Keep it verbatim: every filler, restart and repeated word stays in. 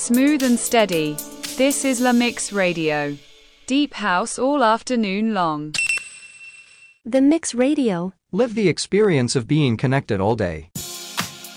Smooth and steady. This is La Mix Radio. Deep house all afternoon long. The Mix Radio. Live the experience of being connected all day.